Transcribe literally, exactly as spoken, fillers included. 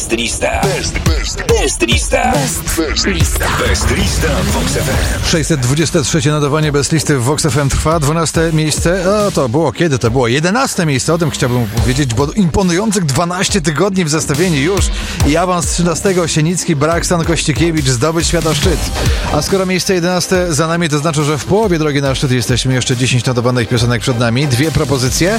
Best Lista. Best, best, best Lista. Best, best Lista. Best Lista Vox F M. sześćset dwadzieścia trzy nadawanie Best Listy w Vox F M trwa. dwanaste miejsce. O, to było kiedy? To było jedenaste miejsce. O tym chciałbym powiedzieć, bo imponujących dwanaście tygodni w zestawieniu już. I awans trzynastego. Osiennicki, Braxton, Kościkiewicz, zdobyć świata szczyt. A skoro miejsce jedenaste za nami, to znaczy, że w połowie drogi na szczyt jesteśmy. Jeszcze dziesięć nadawanych piosenek przed nami. Dwie propozycje.